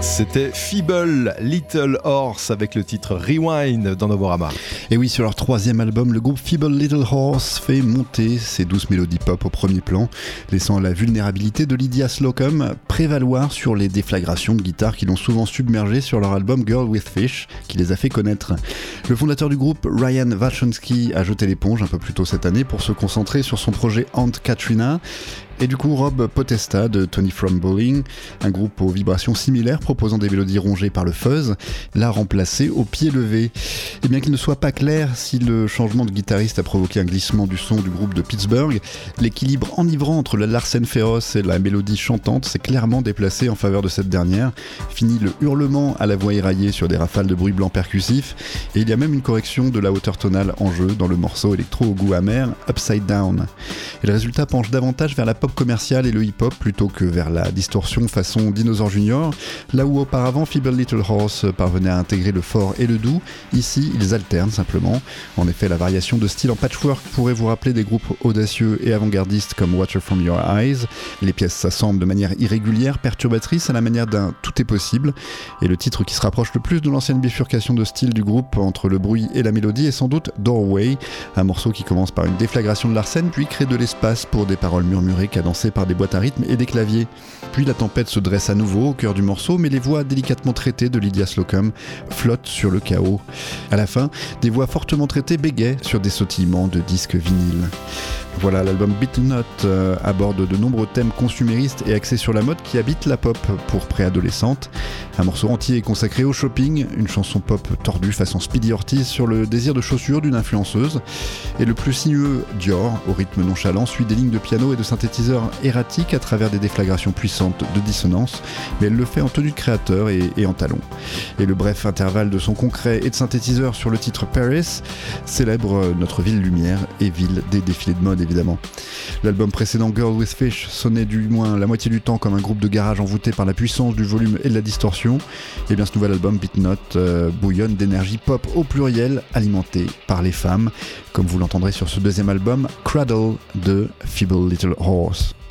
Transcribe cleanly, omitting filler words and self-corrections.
C'était Feeble Little Horse avec le titre Rewind dans Novorama. Et oui, sur leur troisième album, le groupe Feeble Little Horse fait monter ses douces mélodies pop au premier plan, laissant la vulnérabilité de Lydia Slocum prévaloir sur les déflagrations de guitare qui l'ont souvent submergé sur leur album Girl with Fish, qui les a fait connaître. Le fondateur du groupe, Ryan Wachowski, a jeté l'éponge un peu plus tôt cette année pour se concentrer sur son projet Aunt Katrina. Et du coup, Rob Potesta de Tony From Bowling, un groupe aux vibrations similaires proposant des mélodies rongées par le fuzz, l'a remplacé au pied levé. Et bien qu'il ne soit pas clair si le changement de guitariste a provoqué un glissement du son du groupe de Pittsburgh, l'équilibre enivrant entre la Larsen féroce et la mélodie chantante s'est clairement déplacé en faveur de cette dernière. Fini le hurlement à la voix éraillée sur des rafales de bruit blanc percussif, et il y a même une correction de la hauteur tonale en jeu dans le morceau électro au goût amer Upside Down. Et le résultat penche davantage vers la pop commercial et le hip-hop plutôt que vers la distorsion façon Dinosaur Jr. Là où auparavant Feeble Little Horse parvenait à intégrer le fort et le doux, ici ils alternent simplement. En effet, la variation de style en patchwork pourrait vous rappeler des groupes audacieux et avant-gardistes comme Water From Your Eyes. Les pièces s'assemblent de manière irrégulière, perturbatrice à la manière d'un Tout est possible. Et le titre qui se rapproche le plus de l'ancienne bifurcation de style du groupe entre le bruit et la mélodie est sans doute Doorway, un morceau qui commence par une déflagration de Larsen puis crée de l'espace pour des paroles murmurées cadencées par des boîtes à rythme et des claviers. Puis la tempête se dresse à nouveau au cœur du morceau, mais les voix délicatement traitées de Lydia Slocum flottent sur le chaos. À la fin, des voix fortement traitées bégayent sur des sautillements de disques vinyles. Voilà, l'album Beaten Not aborde de nombreux thèmes consuméristes et axés sur la mode qui habitent la pop pour préadolescentes. Un morceau entier est consacré au shopping, une chanson pop tordue façon Speedy Ortiz sur le désir de chaussures d'une influenceuse. Et le plus sinueux Dior, au rythme nonchalant, suit des lignes de piano et de synthétiseurs erratiques à travers des déflagrations puissantes de dissonance, mais elle le fait en tenue de créateur et en talons. Et le bref intervalle de son concret et de synthétiseur sur le titre Paris célèbre notre ville lumière et ville des défilés de mode évidemment. L'album précédent Girl with Fish sonnait du moins la moitié du temps comme un groupe de garage envoûté par la puissance du volume et de la distorsion. Et bien ce nouvel album Beaten Not bouillonne d'énergie pop au pluriel alimentée par les femmes, comme vous l'entendrez sur ce deuxième album Cradle de Feeble Little Horse.